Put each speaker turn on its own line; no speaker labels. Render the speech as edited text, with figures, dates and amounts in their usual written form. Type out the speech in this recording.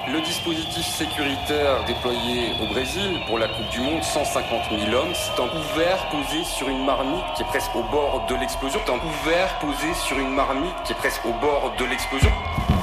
Le dispositif sécuritaire déployé au Brésil pour la Coupe du Monde, 150 000 hommes, c'est un couvert posé sur une marmite qui est presque au bord de l'explosion. C'est un couvert posé sur une marmite qui est presque au bord de l'explosion.